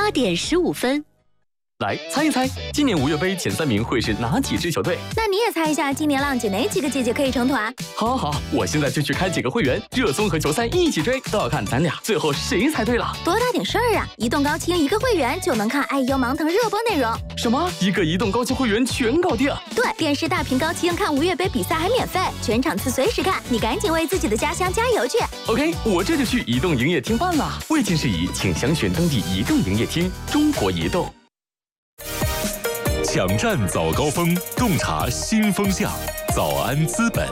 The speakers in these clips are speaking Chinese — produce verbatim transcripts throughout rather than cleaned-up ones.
八点十五分。 来猜一猜，今年五月杯前三名会是哪几支球队？ 那你也猜一下，今年浪姐哪几个姐姐可以成团？ 好好好，我现在就去开几个会员，热搜和球赛一起追，都要看咱俩最后谁猜对了。 多大点事儿啊！移动高清一个会员就能看爱优芒腾热播内容。 什么？一个移动高清会员全搞定？ 对，电视大屏高清看五月杯比赛还免费，全场次随时看，你赶紧为自己的家乡加油去。 OK， 我这就去移动营业厅办啦。未经事宜，请详询当地移动营业厅。中国移动。 抢占早高峰，洞察新风向。早安资本。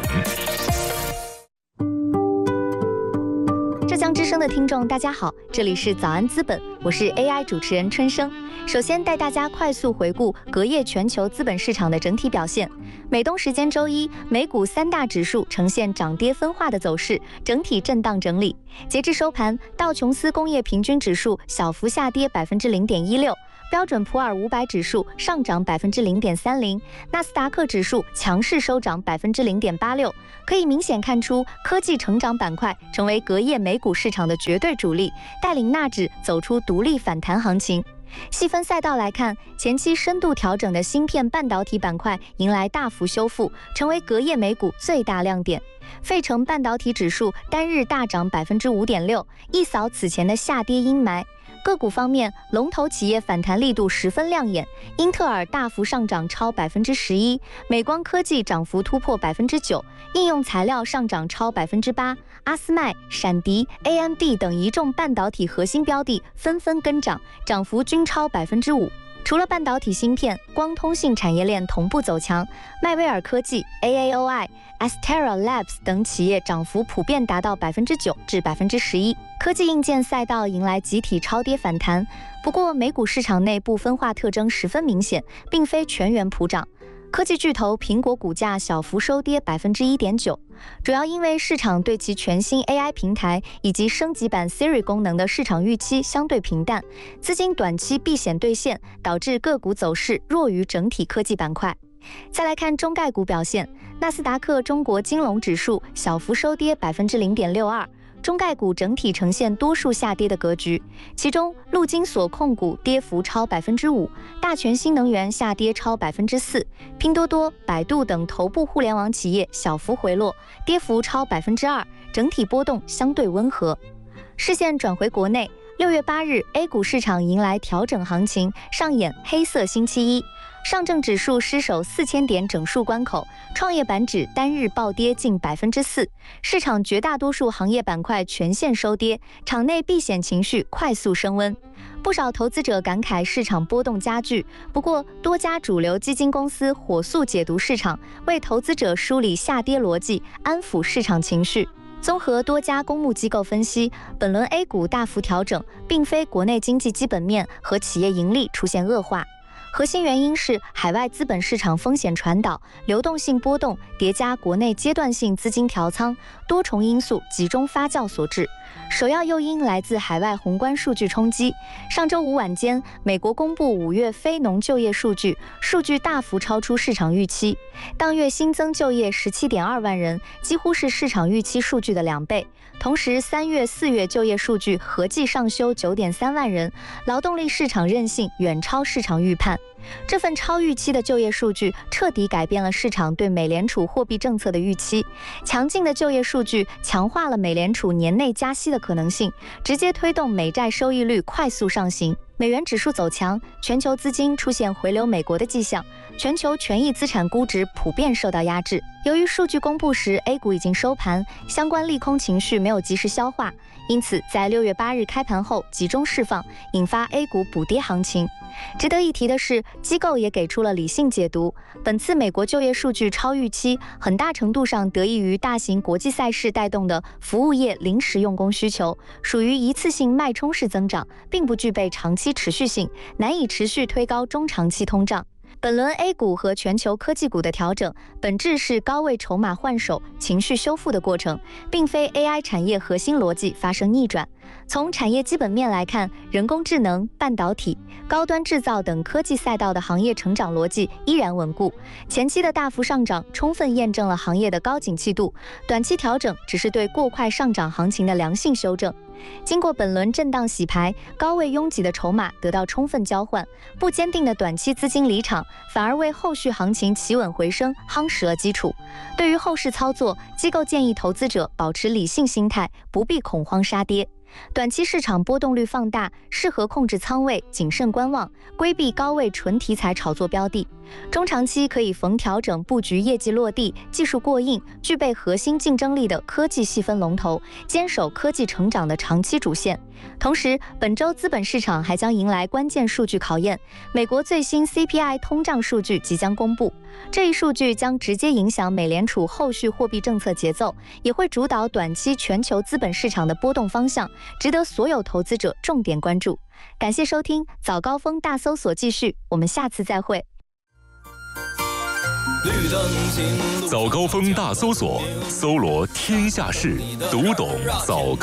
浙江之声的听众大家好，这里是早安资本，我是 A I 主持人春生。首先带大家快速回顾隔夜全球资本市场的整体表现。美东时间周一，美股三大指数呈现涨跌分化的走势，整体震荡整理。截至收盘，道琼斯工业平均指数小幅下跌百分之零点一六。标准普尔五百指数上涨百分之零点三零，纳斯达克指数强势收涨百分之零点八六。可以明显看出，科技成长板块成为隔夜美股市场的绝对主力，带领纳指走出独立反弹行情。细分赛道来看，前期深度调整的芯片半导体板块迎来大幅修复，成为隔夜美股最大亮点。费城半导体指数单日大涨百分之五点六，一扫此前的下跌阴霾。个股方面，龙头企业反弹力度十分亮眼，英特尔大幅上涨超百分之十一，美光科技涨幅突破百分之九，应用材料上涨超百分之八，阿斯麦、闪迪、A M D 等一众半导体核心标的纷纷跟涨，涨幅均超百分之五。除了半导体芯片，光通信产业链同步走强，迈威尔科技、A A O I、Astera Labs 等企业涨幅普遍达到百分之九至百分之十一。科技硬件赛道迎来集体超跌反弹，不过美股市场内部分化特征十分明显，并非全员普涨。科技巨头苹果股价小幅收跌百分之一点九，主要因为市场对其全新 A I 平台以及升级版 Siri 功能的市场预期相对平淡，资金短期避险兑现，导致个股走势弱于整体科技板块。再来看中概股表现，纳斯达克中国金龙指数小幅收跌百分之零点六二。中概股整体呈现多数下跌的格局，其中陆金所控股跌幅超百分之五，大全新能源下跌超百分之四，拼多多、百度等头部互联网企业小幅回落，跌幅超百分之二，整体波动相对温和。视线转回国内，六月八日 A 股市场迎来调整行情，上演黑色星期一。上证指数失守四千点整数关口，创业板指单日暴跌近百分之四，市场绝大多数行业板块全线收跌，场内避险情绪快速升温。不少投资者感慨市场波动加剧，不过多家主流基金公司火速解读市场，为投资者梳理下跌逻辑，安抚市场情绪。综合多家公募机构分析，本轮 A 股大幅调整，并非国内经济基本面和企业盈利出现恶化。核心原因是海外资本市场风险传导、流动性波动叠加国内阶段性资金调仓，多重因素集中发酵所致。首要诱因来自海外宏观数据冲击。上周五晚间，美国公布五月非农就业数据，数据大幅超出市场预期。当月新增就业 十七点二万人，几乎是市场预期数据的两倍。同时，三月、四月就业数据合计上修 九点三万人，劳动力市场韧性远超市场预判。这份超预期的就业数据彻底改变了市场对美联储货币政策的预期。强劲的就业数据强化了美联储年内加息的可能性，直接推动美债收益率快速上行。美元指数走强，全球资金出现回流美国的迹象，全球权益资产估值普遍受到压制。由于数据公布时 A 股已经收盘，相关利空情绪没有及时消化，因此在六月八日开盘后集中释放，引发 A 股补跌行情。值得一提的是，机构也给出了理性解读，本次美国就业数据超预期，很大程度上得益于大型国际赛事带动的服务业临时用工需求，属于一次性脉冲式增长，并不具备长期持续性，难以持续推高中长期通胀。本轮 A 股和全球科技股的调整，本质是高位筹码换手、情绪修复的过程，并非 A I 产业核心逻辑发生逆转。 从产业基本面来看，人工智能、半导体、高端制造等科技赛道的行业成长逻辑依然稳固。前期的大幅上涨充分验证了行业的高景气度，短期调整只是对过快上涨行情的良性修正。经过本轮震荡洗牌，高位拥挤的筹码得到充分交换，不坚定的短期资金离场，反而为后续行情企稳回升夯实了基础。对于后市操作，机构建议投资者保持理性心态，不必恐慌杀跌。短期市场波动率放大，适合控制仓位，谨慎观望，规避高位纯题材炒作标的。中长期可以逢调整布局业绩落地、技术过硬、具备核心竞争力的科技细分龙头，坚守科技成长的长期主线。同时，本周资本市场还将迎来关键数据考验，美国最新 C P I 通胀数据即将公布，这一数据将直接影响美联储后续货币政策节奏，也会主导短期全球资本市场的波动方向，值得所有投资者重点关注。感谢收听早高峰大搜索，继续，我们下次再会。 早高峰大搜索，搜罗天下事，读懂早高。